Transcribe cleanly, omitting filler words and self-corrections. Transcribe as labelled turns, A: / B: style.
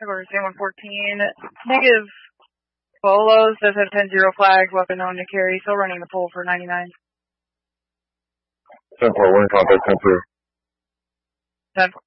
A: Order 114. Negative Bolos does have 10-0 flag, weapon known to carry, still running the pole for 99.
B: 10-4, wind contact 10-2.
A: 10-4.